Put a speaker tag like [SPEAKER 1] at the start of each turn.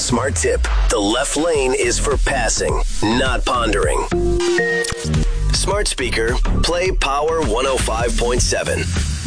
[SPEAKER 1] smart tip. The left lane is for passing, not pondering. Smart speaker, play Power 105.7.